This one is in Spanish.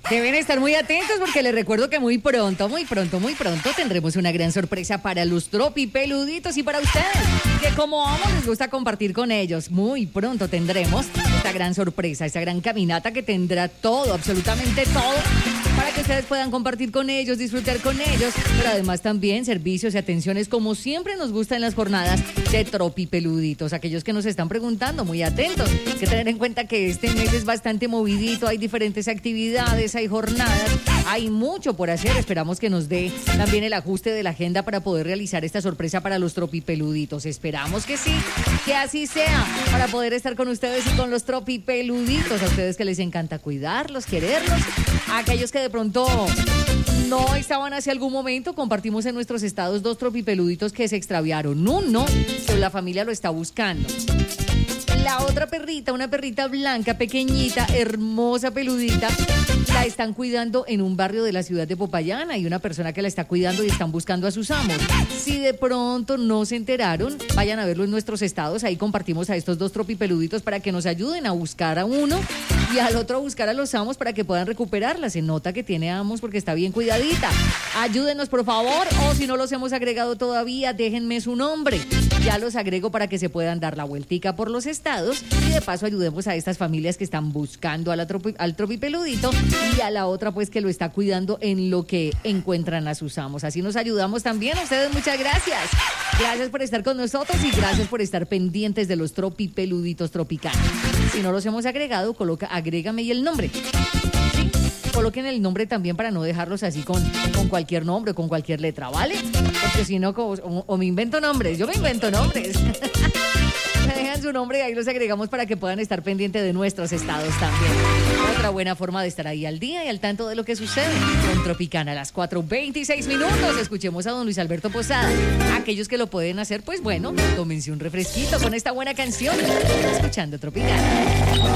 Deben estar muy atentos porque les recuerdo que muy pronto tendremos una gran sorpresa para los tropipeluditos y para ustedes, que como amo les gusta compartir con ellos. Muy pronto tendremos esta gran sorpresa, esta gran caminata que tendrá todo, absolutamente todo, para que ustedes puedan compartir con ellos, disfrutar con ellos, pero además también servicios y atenciones como siempre nos gusta en las jornadas de tropipeluditos. Aquellos que nos están preguntando, muy atentos, hay que tener en cuenta que este mes es bastante movidito, hay diferentes actividades, hay jornadas, hay mucho por hacer. Esperamos que nos dé también el ajuste de la agenda para poder realizar esta sorpresa para los tropipeluditos. Esperamos que sí, que así sea, para poder estar con ustedes y con los tropipeluditos. A ustedes que les encanta cuidarlos, quererlos, a aquellos que de pronto no estaban hace algún momento, compartimos en nuestros estados 2 tropipeluditos que se extraviaron. Uno, que la familia lo está buscando. La otra perrita, una perrita blanca, pequeñita, hermosa, peludita, la están cuidando en un barrio de la ciudad de Popayán. Hay una persona que la está cuidando y están buscando a sus amos. Si de pronto no se enteraron, vayan a verlo en nuestros estados. Ahí compartimos a estos 2 tropipeluditos para que nos ayuden a buscar a uno y al otro a buscar a los amos para que puedan recuperarla. Se nota que tiene amos porque está bien cuidadita. Ayúdenos, por favor, o si no los hemos agregado todavía, déjenme su nombre. Ya los agrego para que se puedan dar la vueltica por los estados y de paso ayudemos a estas familias que están buscando al tropipeludito y a la otra pues que lo está cuidando en lo que encuentran a sus amos. Así nos ayudamos también. A ustedes muchas gracias. Gracias por estar con nosotros y gracias por estar pendientes de los tropipeluditos tropicales. Si no los hemos agregado, agrégame y el nombre. ¿Sí? Coloquen el nombre también para no dejarlos así con cualquier nombre o con cualquier letra, ¿vale? Porque si no, o me invento nombres, yo me invento nombres. Me dejan su nombre y ahí los agregamos para que puedan estar pendientes de nuestros estados también. Otra buena forma de estar ahí al día y al tanto de lo que sucede con Tropicana a las 4:26 minutos. Escuchemos a don Luis Alberto Posada. Aquellos que lo pueden hacer, pues bueno, tómense un refresquito con esta buena canción. Escuchando Tropicana.